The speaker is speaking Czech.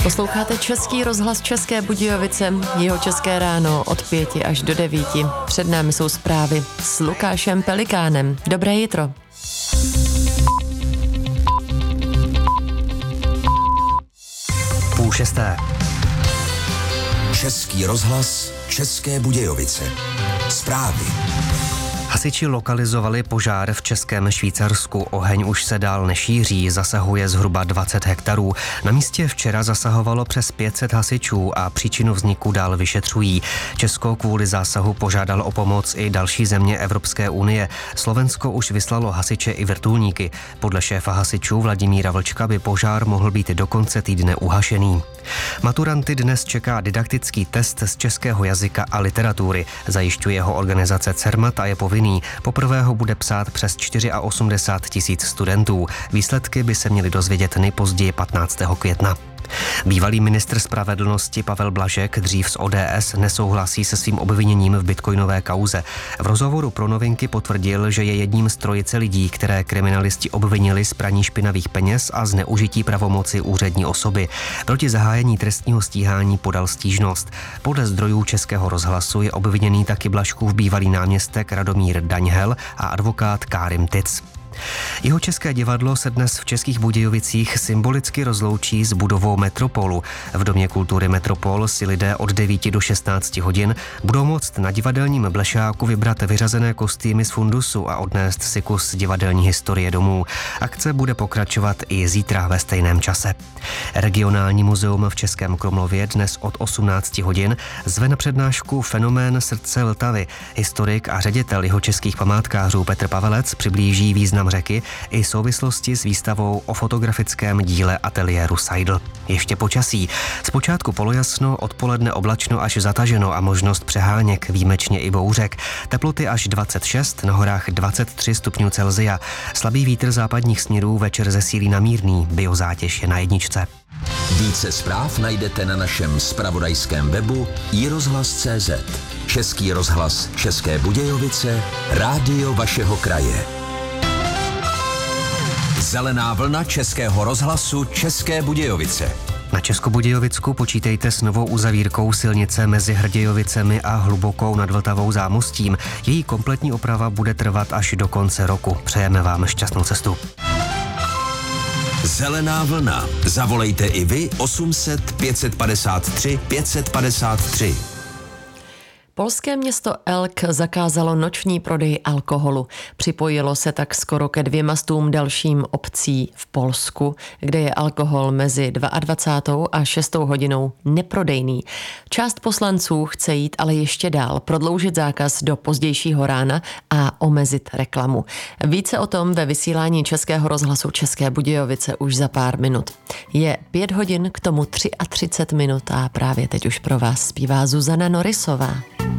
Posloucháte Český rozhlas České Budějovice, jeho České ráno od 5 až do 9. Před námi jsou zprávy s Lukášem Pelikánem. Dobré jitro. Půl šesté. Český rozhlas České Budějovice. Zprávy. Hasiči lokalizovali požár v Českém Švýcarsku. Oheň už se dál nešíří, zasahuje zhruba 20 hektarů. Na místě včera zasahovalo přes 500 hasičů a příčinu vzniku dál vyšetřují. Česko kvůli zásahu požádalo o pomoc i další země Evropské unie. Slovensko už vyslalo hasiče i vrtulníky. Podle šéfa hasičů Vladimíra Vlčka by požár mohl být do konce týdne uhašený. Maturanty dnes čeká didaktický test z českého jazyka a literatury. Zajišťuje ho organizace Cermat a je povinný. Poprvé ho bude psát přes 84 000 studentů. Výsledky by se měly dozvědět nejpozději 15. května. Bývalý ministr spravedlnosti Pavel Blažek, dřív z ODS, nesouhlasí se svým obviněním v bitcoinové kauze. V rozhovoru pro Novinky potvrdil, že je jedním z trojice lidí, které kriminalisti obvinili z praní špinavých peněz a zneužití pravomoci úřední osoby. Proti zahájení trestního stíhání podal stížnost. Podle zdrojů Českého rozhlasu je obviněný taky Blažkův bývalý náměstek Radomír Daňhel a advokát Kárim Tic. Jihočeské divadlo se dnes v Českých Budějovicích symbolicky rozloučí s budovou Metropolu. V Domě kultury Metropol si lidé od 9 do 16 hodin budou moct na divadelním blešáku vybrat vyřazené kostýmy z fundusu a odnést si kus divadelní historie domů. Akce bude pokračovat i zítra ve stejném čase. Regionální muzeum v Českém Krumlově dnes od 18 hodin zve na přednášku Fenomén srdce Vltavy. Historik a ředitel jihočeských památkářů Petr Pavelec přiblíží význam řeky i souvislosti s výstavou o fotografickém díle ateliéru Seidl. Ještě počasí. Zpočátku polojasno, odpoledne oblačno až zataženo a možnost přeháněk, výjimečně i bouřek. Teploty až 26, na horách 23 stupňů Celsia. Slabý vítr západních směrů večer zesílí na mírný, biozátěž je na 1. Více zpráv najdete na našem zpravodajském webu iRozhlas.cz. Český rozhlas České Budějovice, rádio vašeho kraje. Zelená vlna Českého rozhlasu České Budějovice. Na Českobudějovicku počítejte s novou uzavírkou silnice mezi Hrdějovicemi a Hlubokou nad Vltavou zámostím. Její kompletní oprava bude trvat až do konce roku. Přejeme vám šťastnou cestu. Zelená vlna. Zavolejte i vy 800 553 553. Polské město Elk zakázalo noční prodej alkoholu. Připojilo se tak skoro ke 200 dalším obcí v Polsku, kde je alkohol mezi 22. a 6. hodinou neprodejný. Část poslanců chce jít ale ještě dál, prodloužit zákaz do pozdějšího rána a omezit reklamu. Více o tom ve vysílání Českého rozhlasu České Budějovice už za pár minut. Je 5 hodin, k tomu 33 minut a právě teď už pro vás zpívá Zuzana Norisová.